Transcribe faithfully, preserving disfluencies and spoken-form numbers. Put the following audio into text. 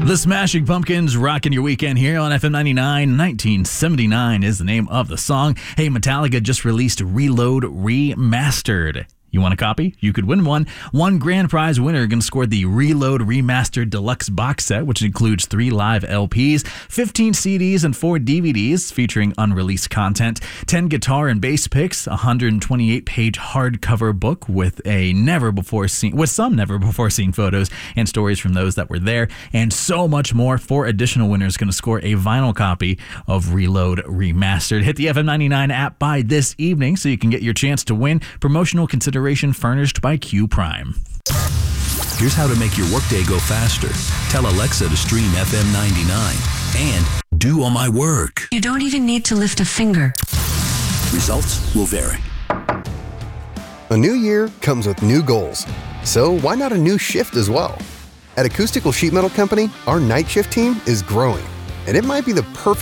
The Smashing Pumpkins rocking your weekend here on F M ninety-nine. nineteen seventy-nine is the name of the song. Hey, Metallica just released Reload Remastered. You want a copy? You could win one. One grand prize winner can score the Reload Remastered Deluxe box set, which includes three live L Ps, fifteen C Ds, and four D V Ds featuring unreleased content, ten guitar and bass picks, a one hundred twenty-eight page hardcover book with a never before seen, with some never before seen photos and stories from those that were there, and so much more. Four additional winners going to score a vinyl copy of Reload Remastered. Hit the F M ninety-nine app by this evening so you can get your chance to win. Promotional consideration furnished by Q Prime. Here's how to make your workday go faster. Tell Alexa to stream F M ninety-nine and do all my work. You don't even need to lift a finger. Results will vary. A new year comes with new goals. So why not a new shift as well? At Acoustical Sheet Metal Company, our night shift team is growing, and it might be the perfect